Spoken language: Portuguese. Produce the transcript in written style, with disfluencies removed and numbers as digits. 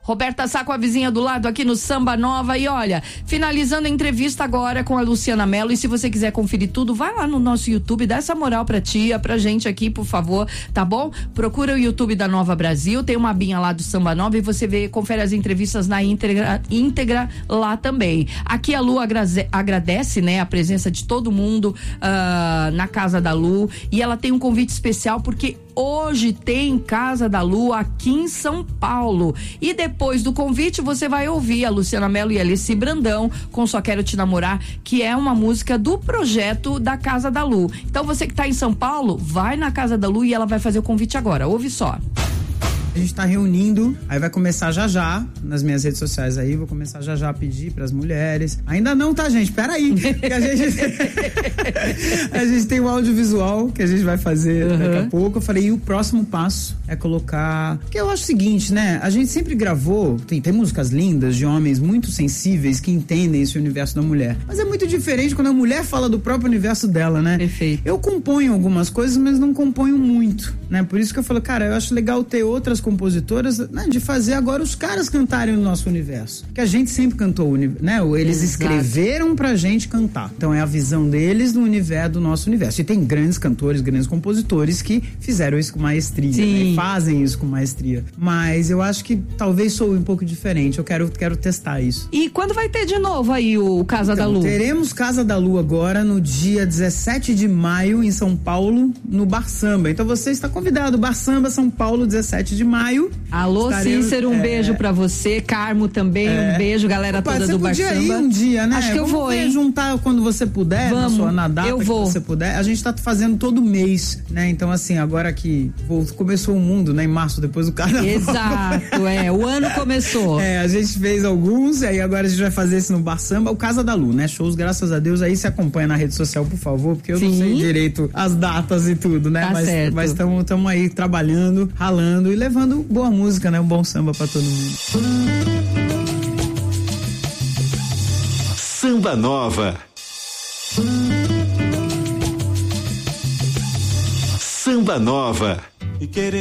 Roberta Sá com a vizinha do lado aqui no Samba Nova. E olha, finalizando a entrevista agora com a Luciana Mello. E se você quiser conferir tudo, vai lá no nosso YouTube, dá essa moral pra tia, pra gente aqui, por favor, tá bom? Procura o YouTube da Nova Brasil, tem uma abinha lá do Samba Nova e você confere as entrevistas na íntegra lá também. Aqui a Lu agradece, né, a presença de todo mundo na Casa da Lu, e ela tem um convite especial porque hoje tem Casa da Lu aqui em São Paulo. E depois do convite você vai ouvir a Luciana Mello e a Alice Brandão com Só Quero Te Namorar, que é uma música do projeto da Casa da Lu. Então você que tá em São Paulo, vai na Casa da Lu e ela vai fazer o convite agora. Ouve só. A gente tá reunindo, aí vai começar já nas minhas redes sociais aí, vou começar já a pedir pras mulheres. Ainda não, tá, gente? Peraí. A gente tem um audiovisual que a gente vai fazer daqui a pouco. Eu falei, e o próximo passo é colocar... Porque eu acho o seguinte, né? A gente sempre gravou, tem músicas lindas de homens muito sensíveis que entendem esse universo da mulher. Mas é muito diferente quando a mulher fala do próprio universo dela, né? Perfeito. Eu componho algumas coisas, mas não componho muito, né? Por isso que eu falo, cara, eu acho legal ter outras compositoras, né, de fazer agora os caras cantarem no nosso universo. Que a gente sempre cantou, né? Eles escreveram pra gente cantar. Então é a visão deles no universo, do nosso universo. E tem grandes cantores, grandes compositores que fizeram isso com maestria, né? E fazem isso com maestria. Mas eu acho que talvez sou um pouco diferente. Eu quero testar isso. E quando vai ter de novo aí o Casa da Lu? Teremos Casa da Lu agora no dia 17 de maio em São Paulo, no Bar Samba. Então você está convidado. Bar Samba, São Paulo, 17 de maio. Alô, Cícero, um beijo pra você. Carmo também, um beijo, galera toda do Bar Samba. Você podia ir um dia, né? Acho que eu vou, hein? Juntar quando você puder, na data que você puder. A gente tá fazendo todo mês, né? Então, assim, agora que começou o mundo, né? Em março, depois do carnaval. Exato, o ano começou. A gente fez alguns, e aí agora a gente vai fazer esse no Bar Samba, o Casa da Lu, né? Shows, graças a Deus, aí se acompanha na rede social, por favor, porque eu não sei direito as datas e tudo, né? Tá certo. Mas estamos aí trabalhando, ralando e levando boa música, né? Um bom samba pra todo mundo. Samba Nova. Samba Nova.